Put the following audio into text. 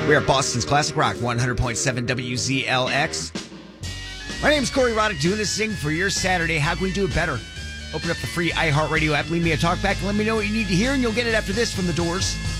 We are Boston's Classic Rock, 100.7 WZLX. My name's Corey Roddick, doing this thing for your Saturday. How can we do it better? Open up the free iHeartRadio app, leave me a talk back, and let me know what you need to hear, and you'll get it after this from The Doors.